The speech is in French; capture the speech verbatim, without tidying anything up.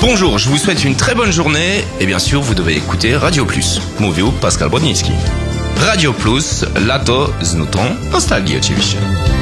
Bonjour, je vous souhaite une très bonne journée et bien sûr vous devez écouter Radio Plus. Mówił Pascal Brodnicki. Radio Plus, lato z nutą nostalgii oczywiście.